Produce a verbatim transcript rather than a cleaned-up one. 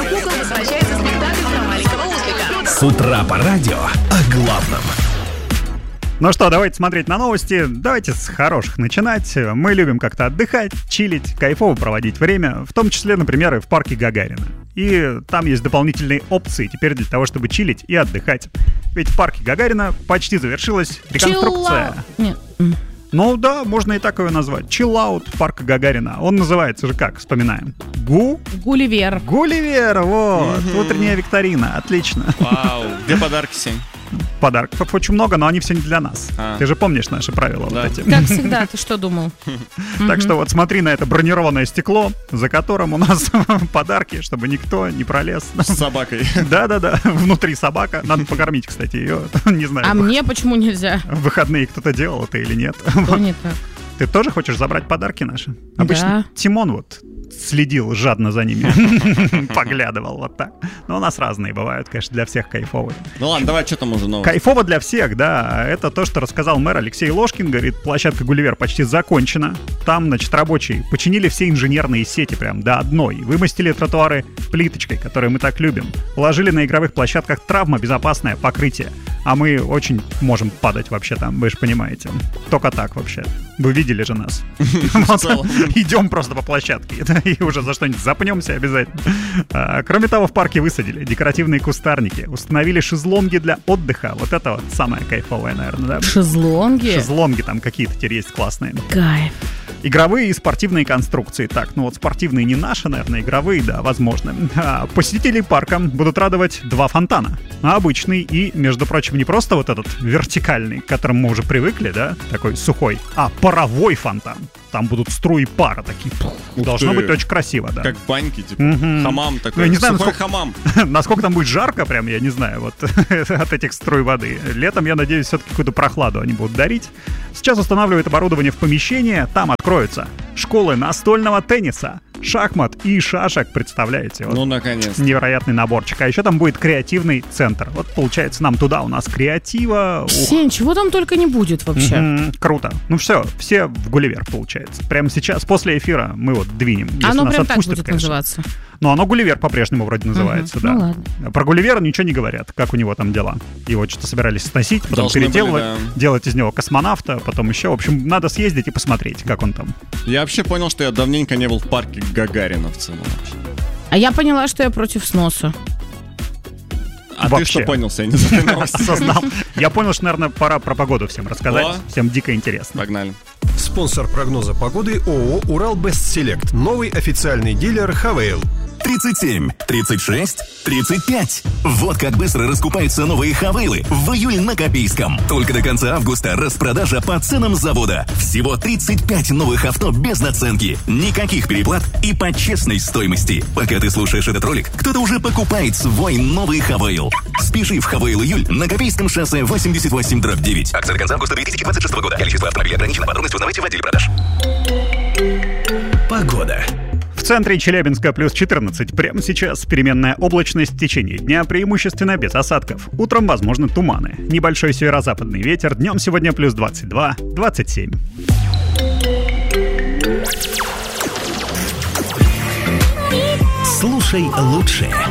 доктор Кукол возвращается в спектакль про маленького ослика. С утра по радио о главном. Ну что, давайте смотреть на новости. Давайте с хороших начинать. Мы любим как-то отдыхать, чилить, кайфово проводить время, в том числе, например, и в парке Гагарина. И там есть дополнительные опции теперь для того, чтобы чилить и отдыхать. Ведь в парке Гагарина почти завершилась реконструкция. Нет. Ну да, можно и так его назвать. Чиллаут парка Гагарина. Он называется же как, вспоминаем? Гу? Гулливер. Гулливер, вот. Мгм. Утренняя викторина, отлично. Вау, где подарки, Сень? Подарков очень много, но они все не для нас. А. Ты же помнишь наши правила Да. вот эти. Как всегда, ты что думал? Так что вот смотри на это бронированное стекло, за которым у нас подарки, чтобы никто не пролез. С собакой. Да-да-да, внутри собака. Надо покормить, кстати, ее. Не знаю, А мне почему нельзя? в выходные кто-то делал это или нет. Что не так? Ты тоже хочешь забрать подарки наши? Обычно Да. Тимон вот следил жадно за ними, поглядывал вот так. Но у нас разные бывают, конечно, для всех кайфовые. Ну ладно, давай, что там уже нового? Кайфово для всех, да. Это то, что рассказал мэр Алексей Ложкин. Говорит, площадка Гулливер почти закончена. Там, значит, рабочие починили все инженерные сети прям до одной. Вымостили тротуары плиточкой, которую мы так любим. Положили на игровых площадках травмобезопасное покрытие. А мы очень можем падать вообще там, вы же понимаете. Только так вообще. Вы видели же нас. Вот, целом. идем просто по площадке и уже за что-нибудь запнемся обязательно. А, Кроме того, в парке высадили декоративные кустарники, установили шезлонги для отдыха. Вот это вот самое кайфовое, наверное, да? Шезлонги? Шезлонги там какие-то теперь есть классные. Кайф. Игровые и спортивные конструкции. Так, ну вот спортивные не наши, наверное, игровые, да, возможно. А, посетителей парка будут радовать два фонтана. Обычный и, между прочим, не просто вот этот вертикальный, к которому мы уже привыкли, да, такой сухой, а паровой фонтан. Там будут струи пара такие. Ух Должно ты. быть очень красиво, да. Как баньки, типа. Мгм. Хамам Ну, такой. я не знаю, Сухой насколько- хамам. Насколько там будет жарко, прям, я не знаю, вот от этих струй воды. Летом, я надеюсь, все-таки какую-то прохладу они будут дарить. Сейчас устанавливают оборудование в помещение, там откроются школы настольного тенниса, шахмат и шашек, представляете? Вот. Ну, наконец. Невероятный наборчик. А еще там будет креативный центр. Вот, получается, нам туда у нас креатива. Ух. Сень, чего там только не будет вообще? Мгм, круто. Ну все, все в Гулливер, получается. Прямо сейчас, после эфира, мы вот двинем. Если Оно нас прям так отпустят, будет конечно. называться. Но оно Гулливер по-прежнему вроде называется, Мгм. да. Ну ладно. Про Гулливера ничего не говорят, как у него там дела. Его что-то собирались сносить, потом Должны были, переделывать, да. делать из него космонавта, потом еще. В общем, надо съездить и посмотреть, как он там. Я вообще понял, что я давненько не был в парке Гагарина в целом. А я поняла, что я против сноса. А Вообще. ты что понял, Сень, из этой новости? Осознал. Я понял, что, наверное, пора про погоду всем рассказать. О. Всем дико интересно. Погнали. Спонсор прогноза погоды ООО «Урал Бестселект». Новый официальный дилер «Хавейл». тридцать семь, тридцать шесть, тридцать пять. Вот как быстро раскупаются новые «Хавейлы» в июле на Копейском. Только до конца августа распродажа по ценам завода. Всего тридцать пять новых авто без наценки. Никаких переплат и по честной стоимости. Пока ты слушаешь этот ролик, кто-то уже покупает свой новый «Хавейл». Спеши в «Хавейл июль» на Копейском шоссе восемьдесят восемь дробь девять. Акция до конца августа две тысячи двадцать шестого года. Количество автомобилей ограничено. Подробности узнавайте в отделе продаж. Погода. В центре Челябинска плюс четырнадцать. Прямо сейчас переменная облачность в течение дня, преимущественно без осадков. Утром возможны туманы. Небольшой северо-западный ветер. Днем сегодня плюс двадцать два, двадцать семь. Слушай лучшее